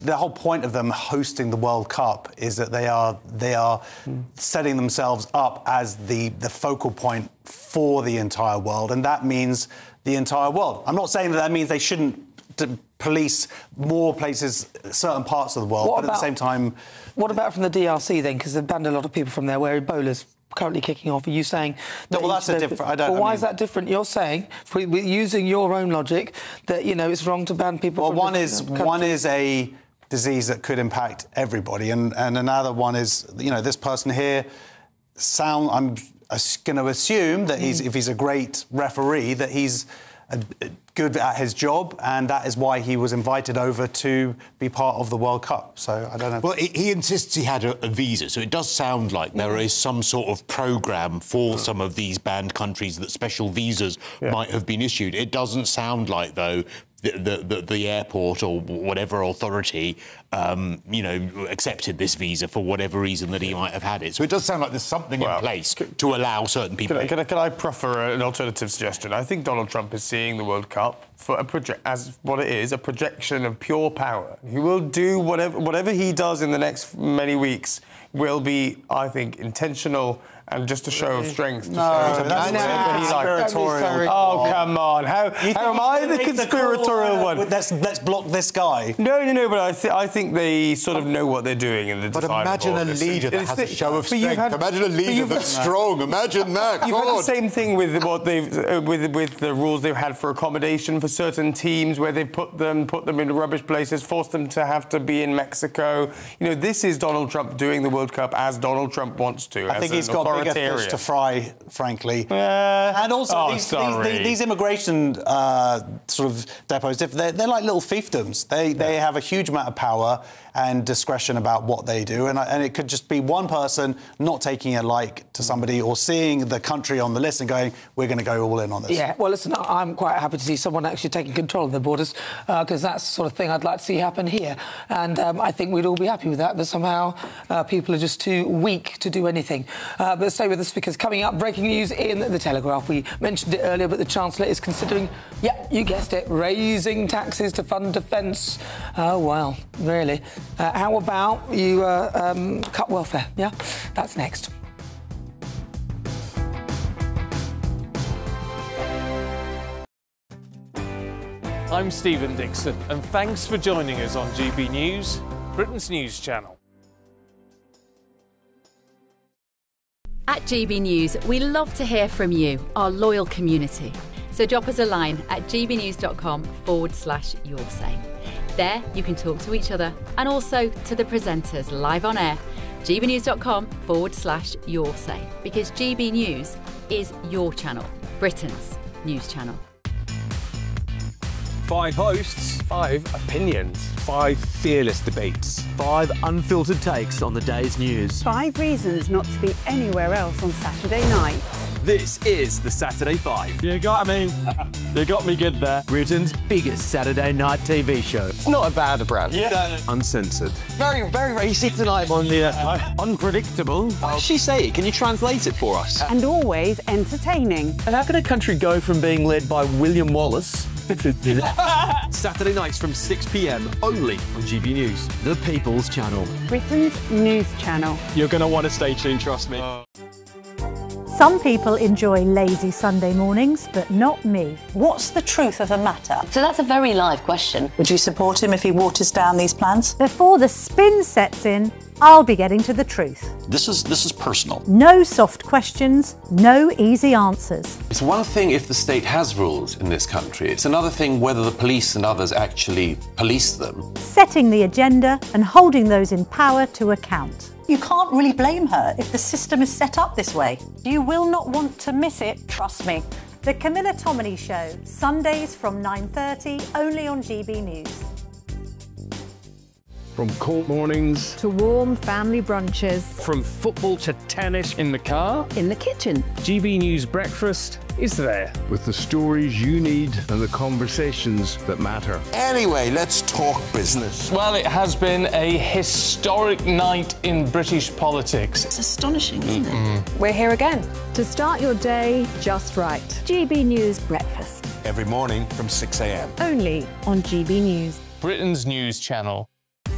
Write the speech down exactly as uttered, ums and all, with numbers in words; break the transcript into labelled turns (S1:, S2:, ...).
S1: the whole point of them hosting the World Cup is that they are they are mm. setting themselves up as the the focal point for the entire world, and that means the entire world. I'm not saying that that means they shouldn't police more places, certain parts of the world,
S2: what
S1: but
S2: about,
S1: at the same time...
S2: What about from the D R C then? Because they've banned a lot of people from there where Ebola's currently kicking off. Are you saying...
S1: No, well, that's a different... I don't...
S2: Well, why
S1: I mean,
S2: is that different? You're saying, for, using your own logic, that, you know, it's wrong to ban people
S1: well,
S2: from...
S1: Well, one is
S2: countries.
S1: one is a disease that could impact everybody, and, and another one is, you know, this person here, sound... I'm going to assume that he's, mm. if he's a great referee, that he's a, a good at his job, and that is why he was invited over to be part of the World Cup. So I don't know.
S3: Well, he, he insists he had a, a visa, so it does sound like there is some sort of programme for some of these banned countries that special visas yeah. might have been issued. It doesn't sound like, though, the, the, the, the airport or whatever authority, um, you know, accepted this visa for whatever reason that he might have had it. So it does sound like there's something well, in place can, to allow certain people...
S4: Can I, can, I, can I proffer an alternative suggestion? I think Donald Trump is seeing the World Cup for a project as what it is, a projection of pure power. He will do whatever whatever he does in the next many weeks will be, I think, intentional and just a show of strength. To
S1: no,
S4: show
S1: that's conspiratorial.
S4: Oh, come on. How, how am I the conspiratorial
S1: the
S4: one?
S1: Let's, let's block this guy.
S4: No, no, no, but I, th I think they sort of know what they're doing in the
S3: But
S4: design
S3: imagine
S4: of
S3: a
S4: this.
S3: leader that has a show of strength.
S4: Had,
S3: imagine a leader that's had, strong. Imagine that.
S4: You've
S3: God.
S4: had the same thing with what they've uh, with with the rules they've had for accommodation for certain teams, where they've put them put them in rubbish places, forced them to have to be in Mexico. You know, this is Donald Trump doing the World Cup as Donald Trump wants to.
S1: I think he's got bigger fish to fry. Frankly,
S4: uh,
S1: and also
S4: oh,
S1: these, these, these immigration uh, sort of depots, they're, they're like little fiefdoms. They yeah. they have a huge amount of power and discretion about what they do, and, and it could just be one person not taking a like to somebody or seeing the country on the list and going, we're going to go all in on this.
S2: Yeah, well, listen, I'm quite happy to see someone actually taking control of the borders, because uh, that's the sort of thing I'd like to see happen here, and um, I think we'd all be happy with that, but somehow uh, people are just too weak to do anything. Uh, but stay with us, because coming up, breaking news in The Telegraph. We mentioned it earlier, but the Chancellor is considering, yeah, you guessed it, raising taxes to fund defence. Oh, well, really? Uh, how about you uh, um, cut welfare? Yeah, that's next.
S5: I'm Stephen Dixon, and thanks for joining us on G B News, Britain's news channel.
S6: At G B News, we love to hear from you, our loyal community. So drop us a line at gbnews.com forward slash your say. There you can talk to each other and also to the presenters live on air. gbnews.com forward slash your say. Because G B News is your channel, Britain's news channel.
S7: Five hosts,
S8: five opinions,
S7: five fearless debates,
S9: five unfiltered takes on the day's news.
S10: Five reasons not to be anywhere else on Saturday night.
S7: This is the Saturday Five.
S9: You got me. You got me good there. Britain's biggest Saturday night T V show.
S8: It's not a bad brand.
S7: Yeah. Uncensored.
S8: Very, very racy tonight.
S9: On the uh, unpredictable.
S8: What does she say? Can you translate it for us?
S10: And always entertaining.
S9: And how can a country go from being led by William Wallace
S7: Saturday nights from six p m only on G B News,
S9: the People's Channel.
S10: Britain's news channel.
S7: You're going to want to stay tuned, trust me. Uh.
S11: Some people enjoy lazy Sunday mornings, but not me.
S12: What's the truth of the matter?
S13: So that's a very live question.
S12: Would you support him if he waters down these plans?
S11: Before the spin sets in, I'll be getting to the truth.
S14: This is this is personal.
S11: No soft questions, no easy answers.
S15: It's one thing if the state has rules in this country. It's another thing whether the police and others actually police them.
S11: Setting the agenda and holding those in power to account.
S12: You can't really blame her if the system is set up this way. You will not want to miss it, trust me.
S11: The Camilla Tominey Show, Sundays from nine thirty, only on G B News.
S16: From cold mornings
S17: to warm family brunches.
S16: From football to tennis in the car.
S17: In the kitchen.
S16: G B News Breakfast is there. With the stories you need and the conversations that matter.
S3: Anyway, let's talk business.
S5: Well, it has been a historic night in British politics.
S12: It's astonishing, isn't
S5: Mm-mm.
S12: it?
S17: We're here again to start your day just right. G B News Breakfast.
S3: Every morning from six a m
S17: Only on G B News.
S5: Britain's news channel.